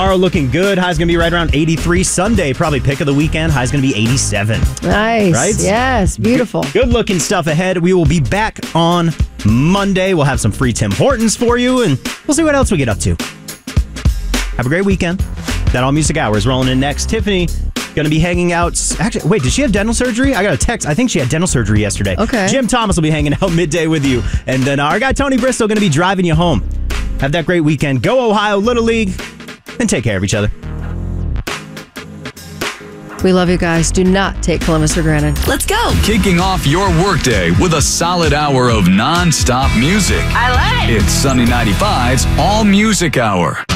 Tomorrow looking good. High's going to be right around 83. Sunday, probably pick of the weekend. High's going to be 87. Nice. Right? Yes. Beautiful. Good looking stuff ahead. We will be back on Monday. We'll have some free Tim Hortons for you, and we'll see what else we get up to. Have a great weekend. That All Music Hour is rolling in next. Tiffany going to be hanging out. Actually, wait, did she have dental surgery? I got a text. I think she had dental surgery yesterday. Okay. Jim Thomas will be hanging out midday with you. And then our guy Tony Bristol going to be driving you home. Have that great weekend. Go Ohio Little League. And take care of each other. We love you guys. Do not take Columbus for granted. Let's go. Kicking off your workday with a solid hour of non-stop music. I like it. It's Sunny 95's All Music Hour.